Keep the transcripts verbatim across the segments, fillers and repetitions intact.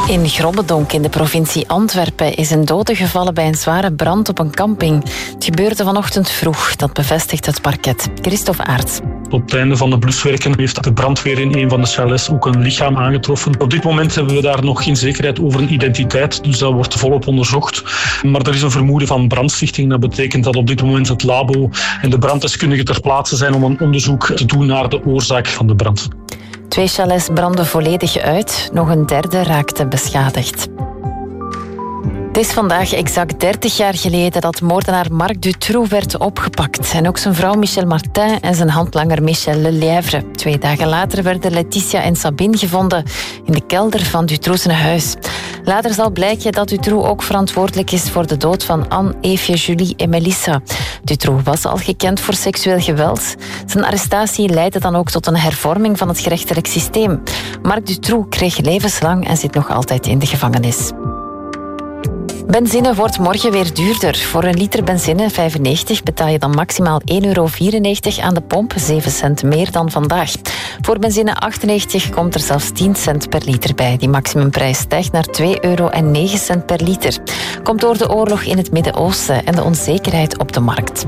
In Grobbedonk in de provincie Antwerpen is een dode gevallen bij een zware brand op een camping. Het gebeurde vanochtend vroeg, dat bevestigt het parket. Christophe Aerts. Op het einde van de bluswerken heeft de brandweer in een van de chalets ook een lichaam aangetroffen. Op dit moment hebben we daar nog geen zekerheid over een identiteit, dus dat wordt volop onderzocht. Maar er is een vermoeden van brandstichting. Dat betekent dat op dit moment het labo en de branddeskundigen ter plaatse zijn om een onderzoek te doen naar de oorzaak van de brand. Twee chalets brandden volledig uit, nog een derde raakte beschadigd. Het is vandaag exact dertig jaar geleden dat moordenaar Marc Dutroux werd opgepakt. En ook zijn vrouw Michel Martin en zijn handlanger Michel Lelièvre. Twee dagen later werden Laetitia en Sabine gevonden in de kelder van Dutroux' huis. Later zal blijken dat Dutroux ook verantwoordelijk is voor de dood van Anne, Eefje, Julie en Melissa. Dutroux was al gekend voor seksueel geweld. Zijn arrestatie leidde dan ook tot een hervorming van het gerechtelijk systeem. Marc Dutroux kreeg levenslang en zit nog altijd in de gevangenis. Benzine wordt morgen weer duurder. Voor een liter benzine vijfennegentig betaal je dan maximaal één euro vierennegentig aan de pomp, zeven cent meer dan vandaag. Voor benzine achtennegentig komt er zelfs tien cent per liter bij. Die maximumprijs stijgt naar twee euro en negen cent per liter. Komt door de oorlog in het Midden-Oosten en de onzekerheid op de markt.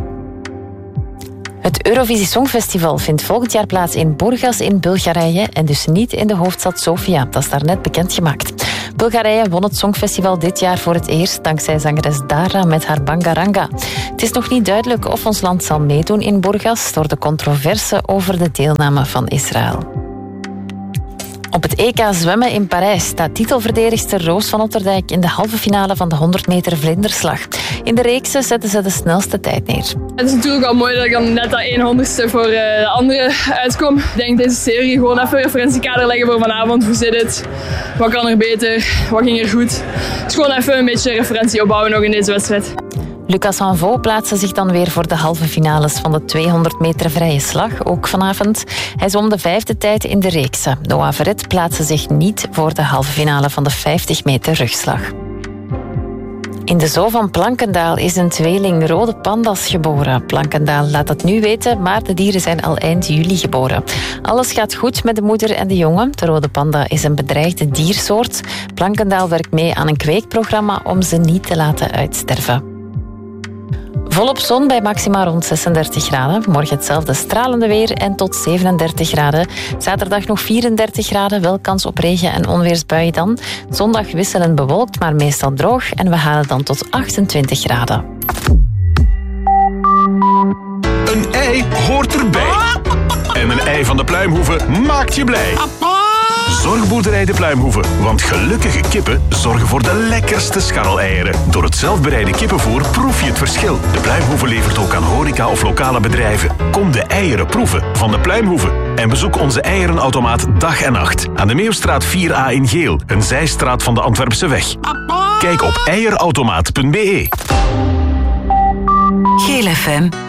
Het Eurovisie Songfestival vindt volgend jaar plaats in Burgas in Bulgarije en dus niet in de hoofdstad Sofia. Dat is daarnet bekendgemaakt. Bulgarije won het Songfestival dit jaar voor het eerst dankzij zangeres Dara met haar Bangaranga. Het is nog niet duidelijk of ons land zal meedoen in Burgas door de controverse over de deelname van Israël. Op het E K zwemmen in Parijs staat titelverdedigster Roos van Otterdijk in de halve finale van de honderd meter vlinderslag. In de reeksen zetten ze de snelste tijd neer. Het is natuurlijk wel mooi dat ik dan net dat honderdste voor de andere uitkom. Ik denk deze serie gewoon even een referentiekader leggen voor vanavond. Hoe zit het? Wat kan er beter? Wat ging er goed? Dus gewoon even een beetje referentie opbouwen nog in deze wedstrijd. Lucas Hanvaux plaatste zich dan weer voor de halve finales van de tweehonderd meter vrije slag, ook vanavond. Hij zwom de vijfde tijd in de reeksen. Noah Verret plaatste zich niet voor de halve finale van de vijftig meter rugslag. In de zoo van Plankendaal is een tweeling rode panda's geboren. Plankendaal laat dat nu weten, maar de dieren zijn al eind juli geboren. Alles gaat goed met de moeder en de jongen. De rode panda is een bedreigde diersoort. Plankendaal werkt mee aan een kweekprogramma om ze niet te laten uitsterven. Volop zon bij maxima rond zesendertig graden. Morgen hetzelfde stralende weer en tot zevenendertig graden. Zaterdag nog vierendertig graden, wel kans op regen- en onweersbuien dan. Zondag wisselend bewolkt, maar meestal droog. En we halen dan tot achtentwintig graden. Een ei hoort erbij. En een ei van de Pluimhoeve maakt je blij. Zorgboerderij de Pluimhoeve, want gelukkige kippen zorgen voor de lekkerste scharreleieren. Door het zelfbereide kippenvoer proef je het verschil. De Pluimhoeve levert ook aan horeca of lokale bedrijven. Kom de eieren proeven van de Pluimhoeve. En bezoek onze eierenautomaat dag en nacht. Aan de Meeuwstraat vier A in Geel, een zijstraat van de Antwerpse weg. Kijk op eierautomaat punt be. Geel F M.